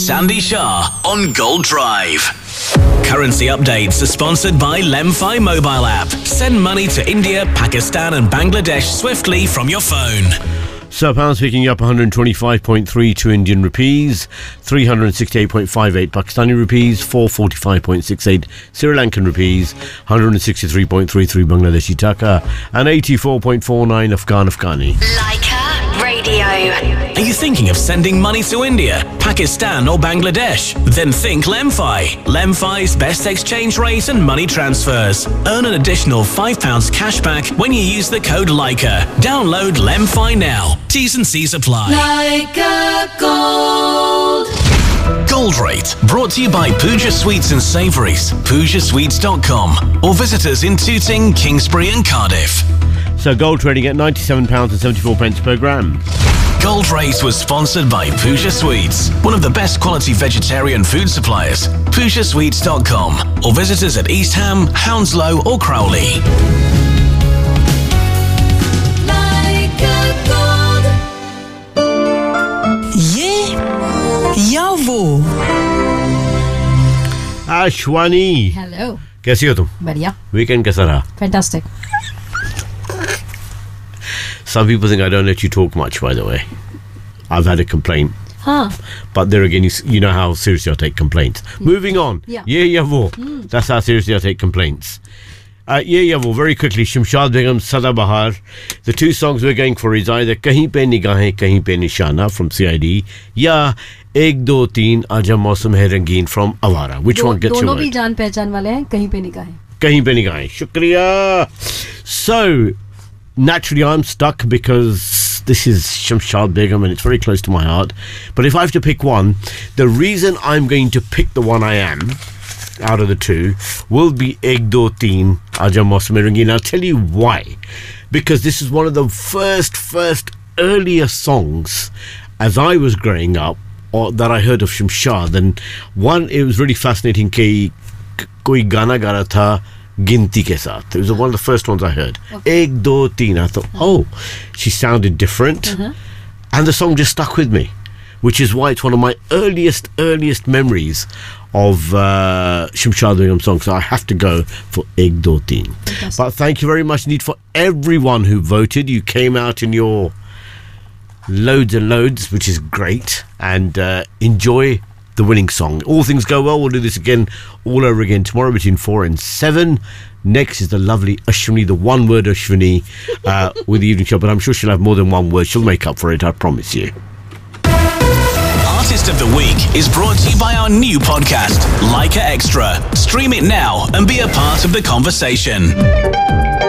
Sandy Shah on Gold Drive. Currency updates are sponsored by Lemfi mobile app. Send money to India, Pakistan and Bangladesh swiftly from your phone. So pounds picking up 125.32 Indian rupees, 368.58 Pakistani rupees, 445.68 Sri Lankan rupees, 163.33 Bangladeshi taka, and 84.49 Afghani. Leica Radio. Are you thinking of sending money to India, Pakistan or Bangladesh? Then think Lemfi. Lemfi's best exchange rate and money transfers. Earn an additional £5 cash back when you use the code Leica. Download Lemfi now. T's and C's apply. Leica Gold. Gold Rate, brought to you by Pooja Sweets and Savouries, PoojaSweets.com, or visit us in Tooting, Kingsbury and Cardiff. So gold trading at £97.74 per gram. Gold Rate was sponsored by Pooja Sweets, one of the best quality vegetarian food suppliers. PoojaSweets.com, or visit us at East Ham, Hounslow or Crowley. या वो आशवानी, hello, कैसी हो तुम? बढ़िया. Weekend कैसा रहा? Fantastic. Some people think I don't let you talk much, by the way. I've had a complaint. हाँ. But there again, you know how seriously I take complaints. Moving on. Yeah. Yeah, wo. That's how seriously I take complaints. Yeah, wo. Very quickly, Shamshad Begum, Sada Bahar. The two songs we're going for is either Kahin Pe Nigahein, Kahin Pe Nishana from CID, ya Ek Do Teen Aja Mausam Hai Rangeen from Awara. Which one gets you दोनों right? भी जान पहचान वाले हैं, कहीं पे निगाहें. Kahin Pe Nigahein. Shukriya. So, naturally, I'm stuck because this is Shamshad Begum and it's very close to my heart. But if I have to pick one, the reason I'm going to pick the one I am out of the two will be Ek Do Teen Aja Mausam Hai Rangeen. I'll tell you why. Because this is one of the first earlier songs as I was growing up or that I heard of Shamshad. And one, it was really fascinating कि कोई गाना गा रहा था गिनती के साथ. It was one of the first ones I heard. Ek do teen. I thought, oh, she sounded different. And the song just stuck with me, which is why it's one of my earliest memories of Shamshad Begum songs. So I have to go for Ek Do Teen. But thank you very much indeed for everyone who voted. You came out in your loads and loads, which is great. And enjoy the winning song. All things go well, we'll do this again all over again tomorrow between 4 and 7. Next is the lovely Ashwini, the one word Ashwini with the evening show, but I'm sure she'll have more than one word. She'll make up for it, I promise you. Artist of the Week is brought to you by our new podcast, Leica Extra. Stream it now and be a part of the conversation.